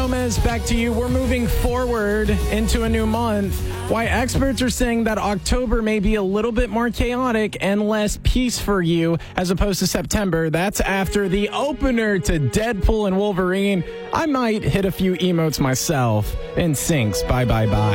Gomez, back to you. We're moving forward into a new month. Why experts are saying that October may be a little bit more chaotic and less peace for you as opposed to September. That's after the opener to Deadpool and Wolverine. I might hit a few emotes myself. In Syncs. Bye, bye, bye.